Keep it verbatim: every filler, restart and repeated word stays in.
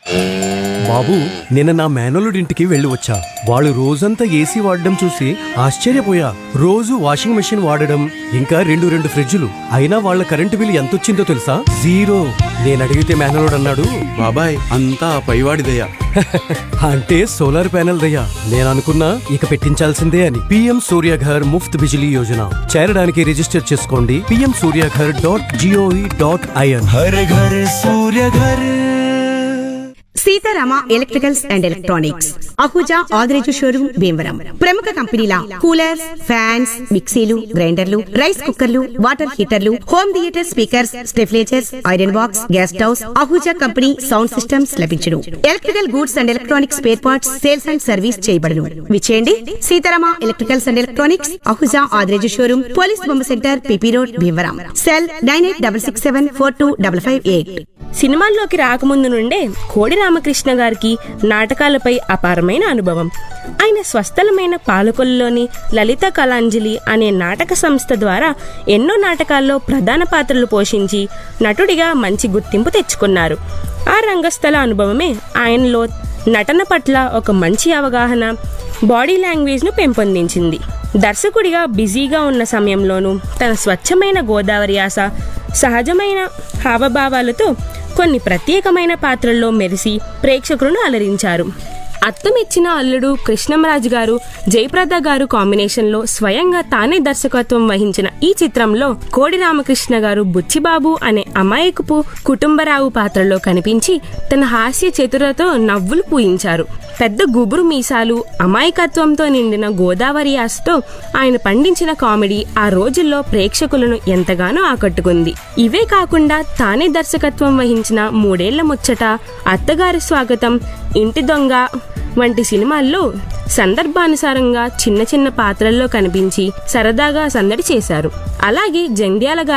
బాబు, నిన్న నా మేనలుడింటికి వెళ్ళి వచ్చా. వాళ్ళు రోజంతా ఏసీ వాడడం చూసి ఆశ్చర్యపోయా. రోజు వాషింగ్ మెషిన్ వాడడం, ఇంకా రెండు రెండు ఫ్రిడ్జులు. అయినా వాళ్ళ కరెంటు బిల్ ఎంతొచ్చిందో తెలుసా? జీరో. నేను అడిగితే మేనలుడు అన్నాడు, బాబాయ్ అంతా పైవాడిదయ్యా. అంటే సోలార్ ప్యానెల్ దయ్యా. నేను అనుకున్నా ఇక పెట్టించాల్సిందే అని. పిఎం సూర్యఘర్ ముఫ్త్ బిజిలీ యోజన చేరడానికి రిజిస్టర్ చేసుకోండి. PM Surya Ghar dot GOV dot IN. Har Ghar Surya Ghar. Sitarama electricals and electronics, Ahuja Adireju showroom, Bhimavaram. ప్రముఖ కంపెనీల కూలర్స్, ఫ్యాన్స్, మిక్సీలు, గ్రైండర్లు, రైస్ కుక్కర్లు, water హీటర్లు, home theatre speakers, స్టెఫ్లేజర్స్, iron box, gas stoves, Ahuja company sound systems లభించును. Electrical goods and electronics spare parts sales and service చేయబడును. విచేయండి Sitarama electricals and electronics, Ahuja Adireju showroom, police బొమ్మ centre, PP road, Bhimavaram. Cell nine eight double six seven four two double five eight. సినిమాల్లోకి రాకముందు నుండే కోడి రామకృష్ణ గారికి నాటకాలపై అపారమైన అనుభవం. ఆయన స్వస్థలమైన పాలకొల్లులోని లలిత కళాంజలి అనే నాటక సంస్థ ద్వారా ఎన్నో నాటకాల్లో ప్రధాన పాత్రలు పోషించి నటుడిగా మంచి గుర్తింపు తెచ్చుకున్నారు. ఆ రంగస్థల అనుభవమే ఆయనలో నటన పట్ల ఒక మంచి అవగాహన, బాడీ లాంగ్వేజ్ ను పెంపొందించింది. దర్శకుడిగా బిజీగా ఉన్న సమయంలోనూ తన స్వచ్ఛమైన గోదావరి యాస, సహజమైన హావభావాలతో కొన్ని ప్రత్యేకమైన పాత్రల్లో మెరిసి ప్రేక్షకులను అలరించారు. అత్తమిచ్చిన అల్లుడు కృష్ణంరాజు గారు, జయప్రద గారు కాంబినేషన్ లో స్వయంగా తానే దర్శకత్వం వహించిన ఈ చిత్రంలో కోడి రామకృష్ణ గారు బుచ్చిబాబు అనే అమాయకపు కుటుంబరావు పాత్రలో కనిపించి తన హాస్య చతురతో నవ్వులు పూయించారు. పెద్ద గుబురు మీసాలు, అమాయకత్వంతో నిండిన గోదావరి యాసతో ఆయన పండించిన కామెడీ ఆ రోజుల్లో ప్రేక్షకులను ఎంతగానో ఆకట్టుకుంది. ఇవే కాకుండా తానే దర్శకత్వం వహించిన మూడేళ్ల ముచ్చట, అత్తగారి స్వాగతం, ఇంటి దొంగ వంటి సినిమాల్లో సందర్భానుసారంగా చిన్న చిన్న పాత్రల్లో కనిపించి సరదాగా సందడి చేశారు. అలాగే జంధ్యాల